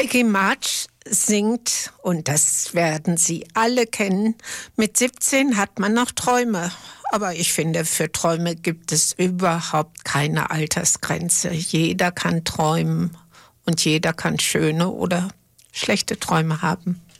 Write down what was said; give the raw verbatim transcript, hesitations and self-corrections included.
Peggy March singt, und das werden Sie alle kennen, mit siebzehn hat man noch Träume. Aber ich finde, für Träume gibt es überhaupt keine Altersgrenze. Jeder kann träumen und jeder kann schöne oder schlechte Träume haben.